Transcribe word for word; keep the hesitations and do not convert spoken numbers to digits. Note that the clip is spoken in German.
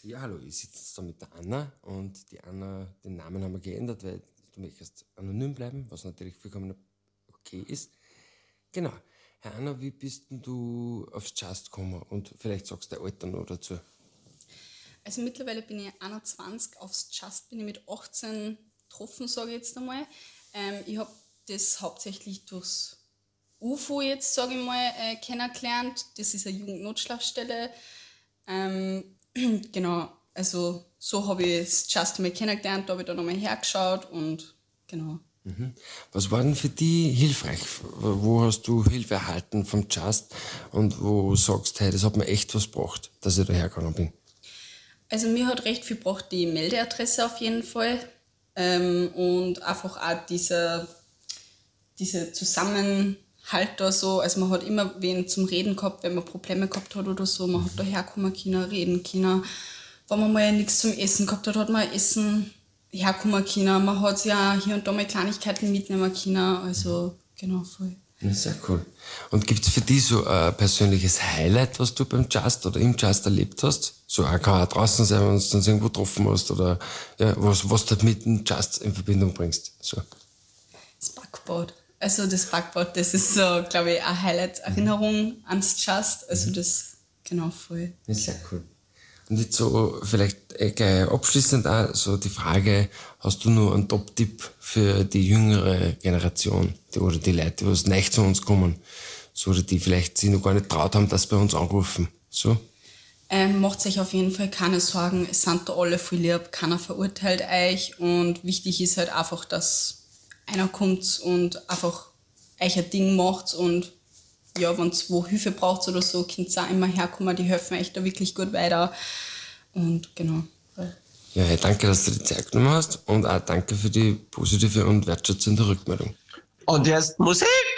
Ja, hallo, ich sitze jetzt da mit der Anna und die Anna, den Namen haben wir geändert, weil du möchtest anonym bleiben, was natürlich vollkommen okay ist. Genau. Herr Anna, wie bist denn du aufs Just gekommen? Und vielleicht sagst du dein Alter noch dazu. Also mittlerweile bin ich einundzwanzig, aufs Just bin ich mit achtzehn getroffen, sage ich jetzt einmal. Ähm, ich habe das hauptsächlich durchs U F O jetzt, sage ich mal, äh, kennengelernt. Das ist eine Jugendnotschlafstelle. Ähm, genau, also so habe ich das Just einmal kennengelernt, da habe ich dann nochmal hergeschaut und genau. Was war denn für dich hilfreich? Wo hast du Hilfe erhalten vom Just und wo sagst, hey, das hat mir echt was gebracht, dass ich da hergegangen bin? Also mir hat recht viel gebracht die Meldeadresse auf jeden Fall ähm, und einfach auch dieser, dieser Zusammenhalt da so. Also man hat immer wen zum Reden gehabt, wenn man Probleme gehabt hat oder so. Man hat da herkommen können, reden können. Wenn man mal nichts zum Essen gehabt hat, hat man Essen herkommen können. Man hat ja hier und da mal Kleinigkeiten mitnehmen können. Also genau, voll. Ja, sehr cool. Und gibt es für dich so ein persönliches Highlight, was du beim Just oder im Just erlebt hast? So auch kann auch draußen sein, wenn du uns dann irgendwo getroffen hast oder ja, was, was du mit dem Just in Verbindung bringst. So. Das Backboard. Also das Backboard, das ist so, glaube ich, eine Highlight-Erinnerung ans Just. Also das, genau, voll. Ja, sehr cool. Und jetzt so vielleicht äh, gleich abschließend auch so die Frage, hast du nur einen Top-Tipp für die jüngere Generation die, oder die Leute, die was neu zu uns kommen, so oder die vielleicht sich noch gar nicht traut haben, dass sie bei uns anrufen, so? Ähm, macht euch auf jeden Fall keine Sorgen, es sind da alle viel lieb, keiner verurteilt euch und wichtig ist halt einfach, dass einer kommt und einfach euch ein Ding macht und ja, wenn ihr wo Hilfe braucht oder so, könnt ihr auch immer herkommen, die helfen euch da wirklich gut weiter und genau. Ja, hey, danke, dass du die Zeit genommen hast und auch danke für die positive und wertschätzende Rückmeldung. Und jetzt Musik!